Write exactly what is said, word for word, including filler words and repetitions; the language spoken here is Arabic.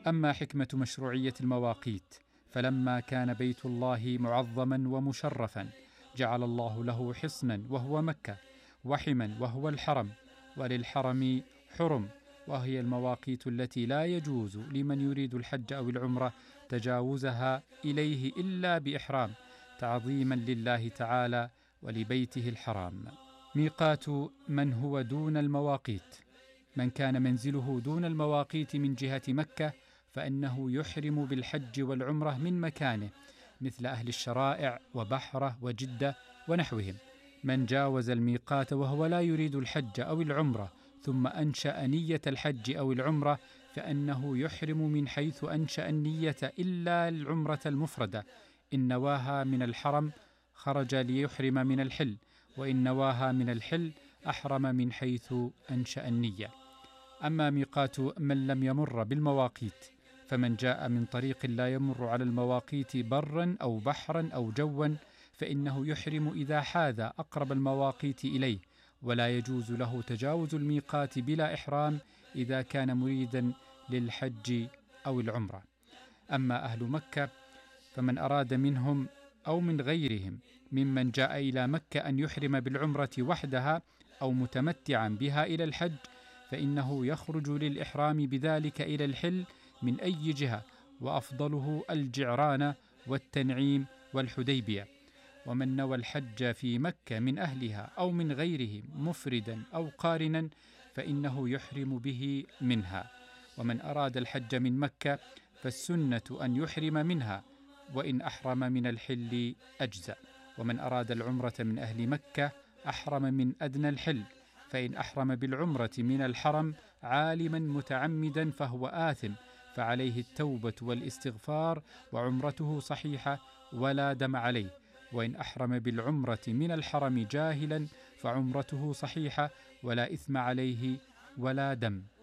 أما حكمة مشروعية المواقيت، فلما كان بيت الله معظما ومشرفا جعل الله له حصنا وهو مكة، وحما وهو الحرم، وللحرم حرم وهي المواقيت التي لا يجوز لمن يريد الحج أو العمرة تجاوزها إليه إلا بإحرام، تعظيما لله تعالى ولبيته الحرام. ميقات من هو دون المواقيت: من كان منزله دون المواقيت من جهة مكة فإنه يحرم بالحج والعمرة من مكانه، مثل أهل الشرائع وبحرة وجدة ونحوهم. من جاوز الميقات وهو لا يريد الحج أو العمرة ثم أنشأ نية الحج أو العمرة فإنه يحرم من حيث أنشأ النية إلا العمرة المفردة، إن نواها من الحرم خرج ليحرم من الحل، وإن نواها من الحل أحرم من حيث أنشأ النية. أما ميقات من لم يمر بالمواقيت، فمن جاء من طريق لا يمر على المواقيت برا أو بحرا أو جوا فإنه يحرم إذا حاذ أقرب المواقيت إليه، ولا يجوز له تجاوز الميقات بلا إحرام إذا كان مريدا للحج أو العمرة. أما أهل مكة فمن أراد منهم أو من غيرهم ممن جاء إلى مكة أن يحرم بالعمرة وحدها أو متمتعا بها إلى الحج فإنه يخرج للإحرام بذلك إلى الحل من أي جهة، وأفضله الجعرانة والتنعيم والحديبية. ومن نوى الحج في مكة من أهلها أو من غيرهم مفردا أو قارنا فإنه يحرم به منها. ومن أراد الحج من مكة فالسنة أن يحرم منها، وإن أحرم من الحل أجزأ. ومن أراد العمرة من أهل مكة أحرم من أدنى الحل، فإن أحرم بالعمرة من الحرم عالما متعمدا فهو آثم، فعليه التوبة والاستغفار وعمرته صحيحة ولا دم عليه. وإن أحرم بالعمرة من الحرم جاهلا فعمرته صحيحة ولا إثم عليه ولا دم.